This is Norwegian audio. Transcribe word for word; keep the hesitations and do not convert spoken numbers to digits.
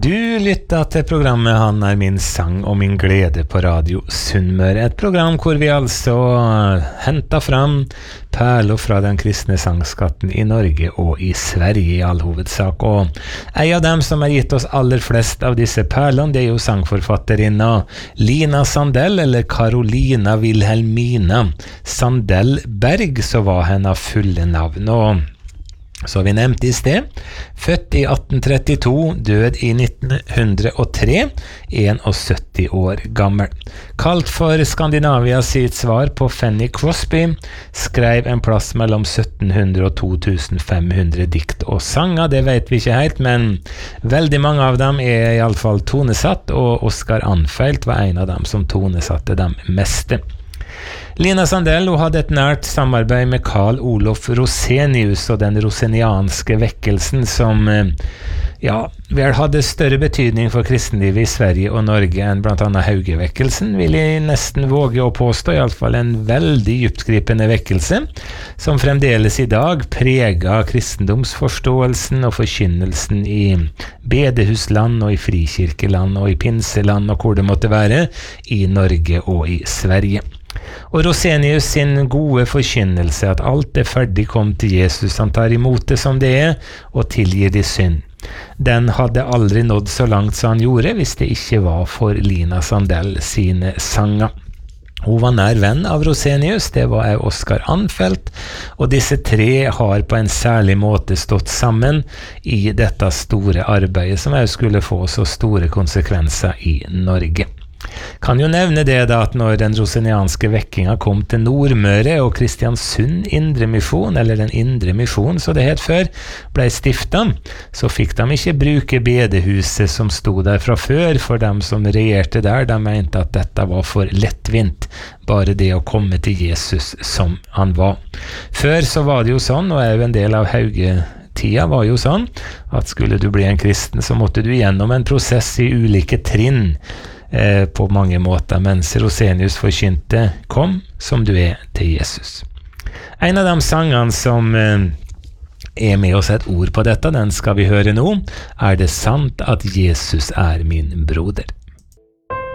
Du lytter til programmet Han er min sang og min glede på Radio Sunnmøre. Et program hvor vi altså henter fram perler fra den kristne sangskatten i Norge og i Sverige i all hovedsak. Og en av dem som har gitt oss aller flest av disse perlene, det er jo sangforfatterinna Lina Sandell, eller Carolina Wilhelmina Sandell Berg, så var henne fulle navn. Og så vi nevnte i sted, født i atten trettito, død i nitten hundre og tre, syttién år gammel. Kalt for Skandinavia sitt svar på Fanny Crosby, skrev en plass mellom sytten hundre og to tusen fem hundre dikt og sanger, det vet vi ikke helt, men veldig mange av dem er i alle fall tonesatt, og Oscar Anfelt var en av dem som tonesatte dem meste. Lina Sandell hadde et nært samarbeid med Carl Olof Rosenius og den rosenianske vekkelsen som ja, vel hadde større betydning for kristenlivet i Sverige og Norge enn blant annet Haugevekkelsen, vil jeg nesten våge å påstå, i alle fall en veldig dyptgripende vekkelse, som fremdeles i dag preger kristendomsforståelsen og forkynnelsen i bedehusland og i frikirkeland og i pinseland og hvor det måtte være, i Norge og i Sverige. Og Rosenius sin gode forkynnelse at alt er ferdig kom til Jesus, han tar imot det som det er og tilgir de synd. Den hadde aldri nådd så langt som han gjorde hvis det ikke var for Lina Sandell sine sanger. Hun var nær venn av Rosenius, det var Oscar Anfelt, og disse tre har på en særlig måte stått sammen i dette store arbeidet som også skulle få så store konsekvenser i Norge. Kan jo nevne det da at når den rosenianske vekkinga kom til Nordmøre og Kristiansund Indre Misjon, eller den Indre Misjon så det het før, ble stiftet, så fikk de ikke bruke bedehuset som stod der fra før, for dem som regjerte der, de mente at dette var for lettvint, bare det å komme til Jesus som han var. Før så var det jo sånn, og er jo en del av Hauge tida var jo sånn, at skulle du bli en kristen så måtte du gjennom en prosess i ulike trinn, Eh, på mange måter, mens Rosenius forkynte kom som du er til Jesus. En av de sangene som eh, er med oss et ord på dette, den skal vi høre nå. Er det sant at Jesus er min broder?